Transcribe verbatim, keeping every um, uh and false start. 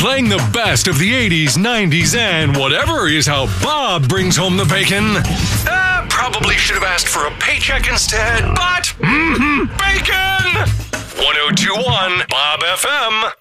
Playing the best of the eighties, nineties, and whatever is how Bob brings home the bacon. Uh, probably should have asked for a paycheck instead, but mm-hmm, bacon! one oh two point one Bob F M.